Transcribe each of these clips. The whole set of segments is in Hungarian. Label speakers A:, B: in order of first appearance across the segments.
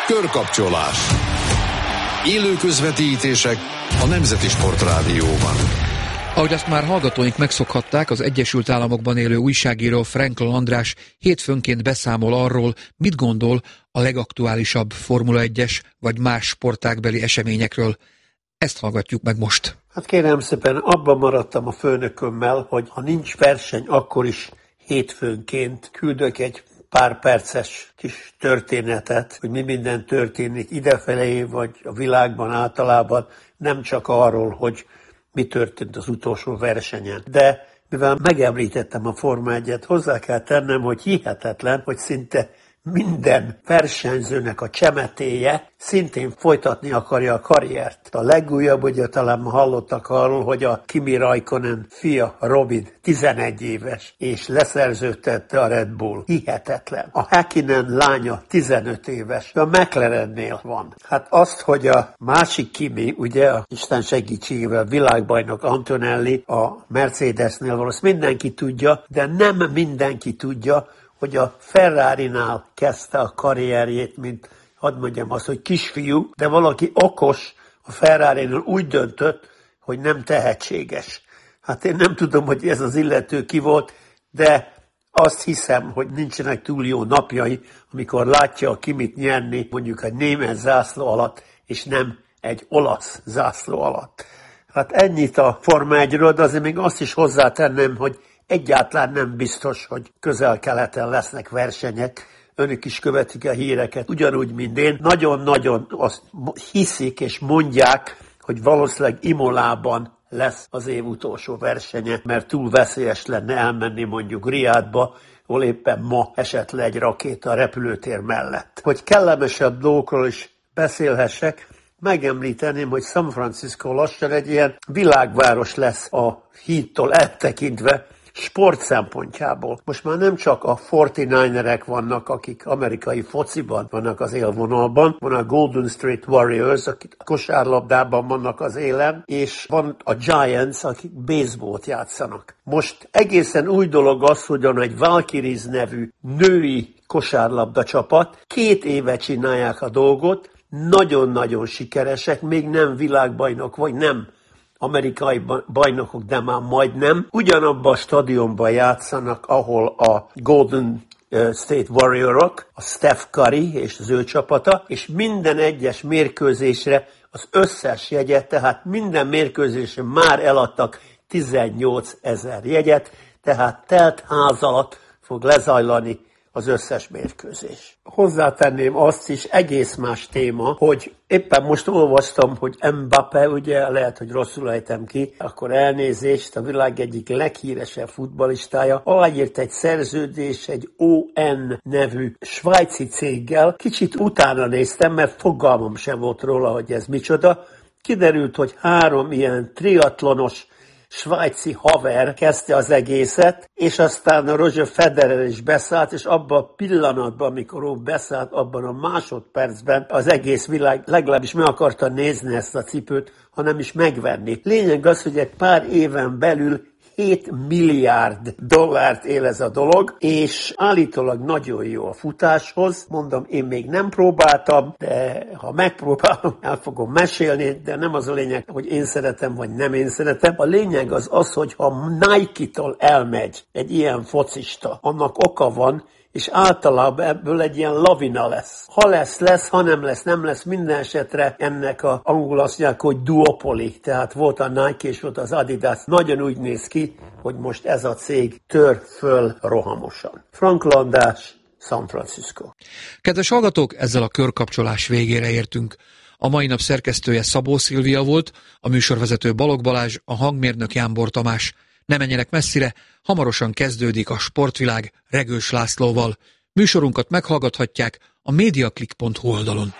A: Körkapcsolás. Élő közvetítések a Nemzeti Sportrádióban.
B: Ahogy azt már hallgatóink megszokhatták, az Egyesült Államokban élő újságíró Franklin András hétfőnként beszámol arról, mit gondol a legaktuálisabb Formula 1-es vagy más sportágbeli eseményekről. Ezt hallgatjuk meg most.
C: Hát kérem szépen, abban maradtam a főnökömmel, hogy ha nincs verseny, akkor is hétfőnként küldök egy pár perces kis történetet, hogy mi minden történik idefelé, vagy a világban általában, nem csak arról, hogy mi történt az utolsó versenyen. De mivel megemlítettem a Forma 1-et, hozzá kell tennem, hogy hihetetlen, hogy szinte minden versenyzőnek a csemetéje szintén folytatni akarja a karriert. A legújabb, ugye talán hallottak arról, hogy a Kimi Räikkönen fia Robin 11 éves, és leszerződtette a Red Bull. Hihetetlen. A Häkkinen lánya 15 éves, a McLarennél van. Hát azt, hogy a másik Kimi, ugye a Isten segítségével világbajnok Antonelli a Mercedesnél van, azt mindenki tudja, de nem mindenki tudja, hogy a Ferrarinál kezdte a karrierjét, mint, hadd mondjam azt, hogy kisfiú, de valaki okos a Ferrarinál úgy döntött, hogy nem tehetséges. Hát én nem tudom, hogy ez az illető ki volt, de azt hiszem, hogy nincsenek túl jó napjai, amikor látja a Kimit nyerni, mondjuk egy német zászló alatt, és nem egy olasz zászló alatt. Hát ennyit a Forma 1-ről, de azért még azt is hozzátenném, hogy egyáltalán nem biztos, hogy Közel-Keleten lesznek versenyek. Önök is követik a híreket, ugyanúgy, mint én. Nagyon-nagyon azt hiszik és mondják, hogy valószínűleg Imolában lesz az év utolsó versenye, mert túl veszélyes lenne elmenni mondjuk Riadba, ahol éppen ma esett le egy rakéta a repülőtér mellett. Hogy kellemesebb dolgokról is beszélhessek, megemlíteném, hogy San Francisco lassan egy ilyen világváros lesz a hídtól eltekintve, sport szempontjából. Most már nem csak a 49erek vannak, akik amerikai fociban vannak az élvonalban, van a Golden State Warriors, akik kosárlabdában vannak az élen, és van a Giants, akik baseballt játszanak. Most egészen új dolog az, hogy van egy Valkyries nevű női kosárlabda csapat, 2 éve csinálják a dolgot, nagyon-nagyon sikeresek, még nem világbajnok, vagy nem amerikai bajnokok, de már majdnem. Ugyanabban a stadionban játszanak, ahol a Golden State Warriorok, a Steph Curry és az ő csapata, és minden egyes mérkőzésre az összes jegyet, tehát minden mérkőzésre már eladtak 18 000 jegyet, tehát telt ház alatt fog lezajlani az összes mérkőzés. Hozzátenném azt is, egész más téma, hogy éppen most olvastam, hogy Mbappé, ugye lehet, hogy rosszul ejtem ki, akkor elnézést, a világ egyik leghíresebb futballistája aláírt egy szerződés egy ON nevű svájci céggel. Kicsit utána néztem, mert fogalmam sem volt róla, hogy ez micsoda. Kiderült, hogy 3 ilyen triatlonos svájci haver kezdte az egészet, és aztán a Roger Federer is beszállt, és abban a pillanatban, amikor ő beszállt, abban a másodpercben az egész világ legalábbis meg akarta nézni ezt a cipőt, hanem is megvenni. Lényeg az, hogy egy pár éven belül 7 milliárd dollárt él ez a dolog, és állítólag nagyon jó a futáshoz. Mondom, én még nem próbáltam, de ha megpróbálom, el fogom mesélni, de nem az a lényeg, hogy én szeretem, vagy nem én szeretem. A lényeg az, hogy ha Nike-tól elmegy egy ilyen focista, annak oka van, és általában ebből egy ilyen lavina lesz. Ha lesz, ha nem lesz, minden esetre ennek a angol azt mondják, hogy duopoli, tehát volt a Nike és volt az Adidas. Nagyon úgy néz ki, hogy most ez a cég tör föl rohamosan. Franklin András, San Francisco.
B: Kedves hallgatók, ezzel a körkapcsolás végére értünk. A mai nap szerkesztője Szabó Szilvia volt, a műsorvezető Balogh Balázs, a hangmérnök Jánbor Tamás. Ne menjenek messzire, hamarosan kezdődik a Sportvilág Regős Lászlóval. Műsorunkat meghallgathatják a mediaclick.hu oldalon.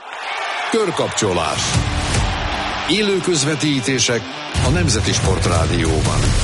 A: Körkapcsolás. Élő közvetítések a Nemzeti Sportrádióban.